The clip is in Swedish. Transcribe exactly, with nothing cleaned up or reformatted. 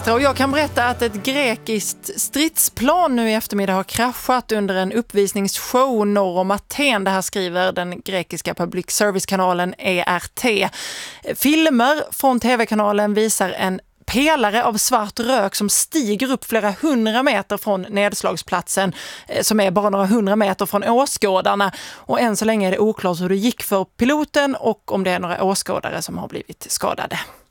Extra, och jag kan berätta att ett grekiskt stridsplan nu i eftermiddag har kraschat under en uppvisningsshow norr om Aten. Det här skriver den grekiska public service-kanalen E R T. Filmer från tv-kanalen visar en pelare av svart rök som stiger upp flera hundra meter från nedslagsplatsen, som är bara några hundra meter från åskådarna. Och än så länge är det oklart hur det gick för piloten och om det är några åskådare som har blivit skadade.